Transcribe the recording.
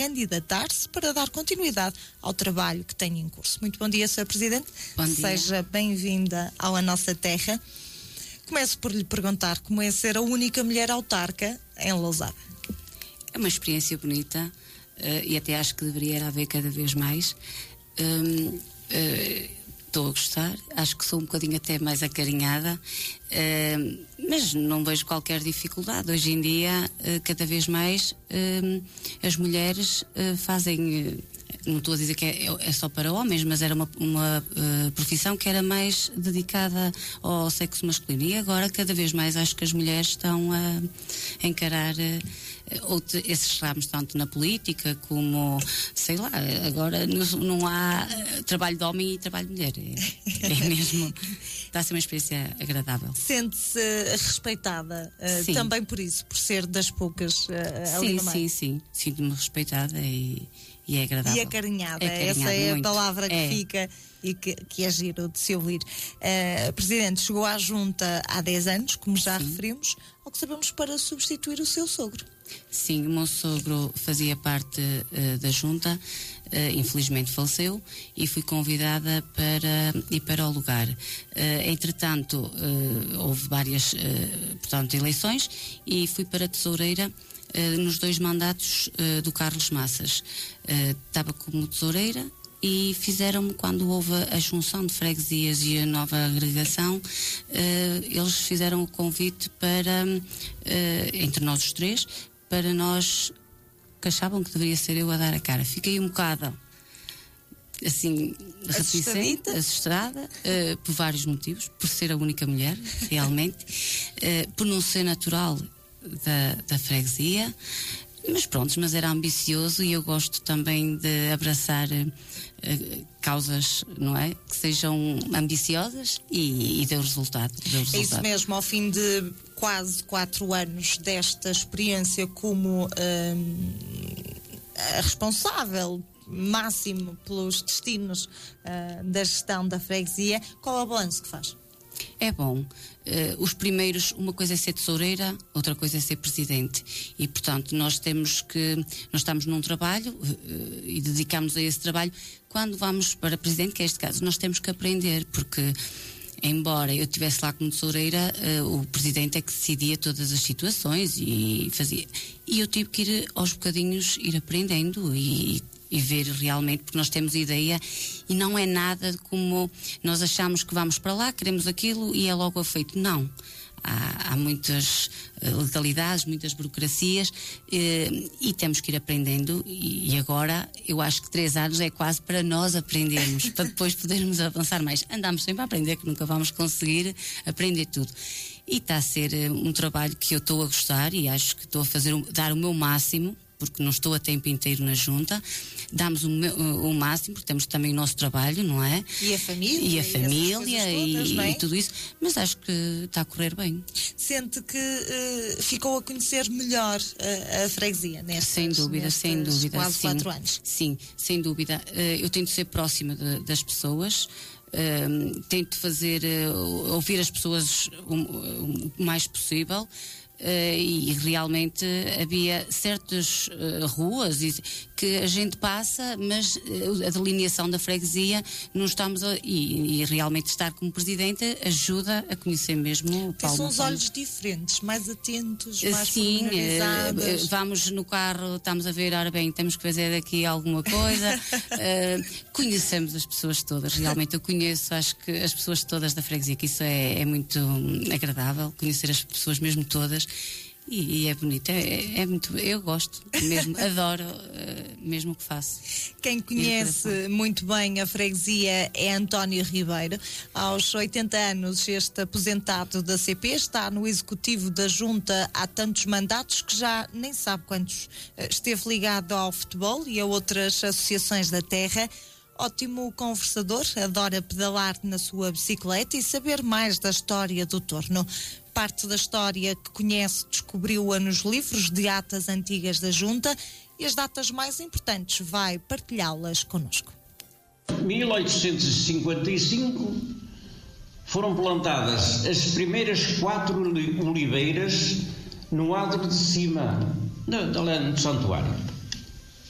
candidatar-se para dar continuidade ao trabalho que tem em curso. Muito bom dia, Sra. Presidente. Bom dia. Seja bem-vinda à nossa terra. Começo por lhe perguntar como é ser a única mulher autarca em Lousada. É uma experiência bonita e até acho que deveria haver cada vez mais. Estou a gostar, acho que sou um bocadinho até mais acarinhada, mas não vejo qualquer dificuldade. Hoje em dia, cada vez mais, as mulheres fazem... Não estou a dizer que é só para homens, mas era uma profissão que era mais dedicada ao sexo masculino. E agora, cada vez mais, acho que as mulheres estão a encarar esses ramos, tanto na política como, sei lá, agora não há trabalho de homem e trabalho de mulher. É mesmo, está a ser uma experiência agradável. Sente-se respeitada também por isso, por ser das poucas ali no meio? Sim. Sinto-me respeitada e é agradável. E acarinhada, essa é muito. A palavra que fica e que é giro de se ouvir. Presidente, chegou à Junta há 10 anos, como já referimos, ao que sabemos, para substituir o seu sogro. Sim, o meu sogro fazia parte da Junta, infelizmente faleceu, e fui convidada para ir para o lugar. Entretanto, houve várias eleições e fui para a tesoureira nos 2 mandatos do Carlos Massas. Estava como tesoureira e fizeram-me, quando houve a junção de freguesias e a nova agregação, eles fizeram o convite para, entre nós os 3, para nós, que achavam que deveria ser eu a dar a cara. Fiquei um bocado assim, reticente, assustada, por vários motivos, por ser a única mulher, realmente, por não ser natural da freguesia, mas era ambicioso e eu gosto também de abraçar causas, não é? Que sejam ambiciosas e deu resultado. É isso mesmo, ao fim de quase 4 anos desta experiência como a responsável máximo pelos destinos da gestão da freguesia, qual é o balanço que faz? É bom. Os primeiros, uma coisa é ser tesoureira, outra coisa é ser presidente. E, portanto, nós estamos num trabalho e dedicamos a esse trabalho. Quando vamos para presidente, que é este caso, nós temos que aprender, porque, embora eu estivesse lá como tesoureira, o presidente é que decidia todas as situações e fazia. E eu tive que ir aos bocadinhos, ir aprendendo e ver realmente, porque nós temos ideia e não é nada como nós achamos que vamos para lá, queremos aquilo e é logo feito. Não. Há muitas legalidades, muitas burocracias e temos que ir aprendendo e agora eu acho que 3 anos é quase para nós aprendermos, para depois podermos avançar mais. Andamos sempre a aprender, que nunca vamos conseguir aprender tudo. E está a ser um trabalho que eu estou a gostar e acho que estou a dar o meu máximo, porque não estou a tempo inteiro na Junta. Damos o máximo, porque temos também o nosso trabalho, não é? E a família. E tudo isso. Mas acho que está a correr bem. Sente que ficou a conhecer melhor a freguesia nestes sem dúvida. Quase 4 anos. Sim, sem dúvida. Eu tento ser próxima das pessoas. Tento ouvir as pessoas o mais possível. E realmente havia certas ruas que a gente passa, mas a delineação da freguesia não estamos e realmente estar como presidente ajuda a conhecer mesmo o Paulo. São os olhos diferentes, mais atentos, mais pormenorizados. Vamos no carro, estamos a ver, ora bem, temos que fazer aqui alguma coisa. Conhecemos as pessoas todas, realmente eu conheço, acho que as pessoas todas da freguesia, que isso é muito agradável, conhecer as pessoas mesmo todas. E é bonito, é muito, eu gosto mesmo, adoro mesmo o que faço. Quem conhece muito bem a freguesia é António Ribeiro. Aos 80 anos, este aposentado da CP está no executivo da Junta há tantos mandatos que já nem sabe quantos. Esteve ligado ao futebol e a outras associações da terra. Ótimo conversador, adora pedalar na sua bicicleta e saber mais da história do torno. Parte da história que conhece descobriu-a nos livros de atas antigas da Junta e as datas mais importantes vai partilhá-las connosco. Em 1855 foram plantadas as primeiras 4 oliveiras no adro de cima do santuário.